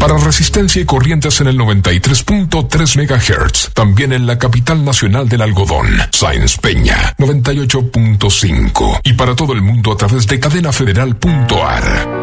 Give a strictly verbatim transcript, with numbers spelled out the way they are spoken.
Para Resistencia y Corrientes en el noventa y tres punto tres megahertz. También en la capital nacional del algodón, Sáenz Peña, noventa y ocho punto cinco. Y para todo el mundo a través de cadena federal punto a r.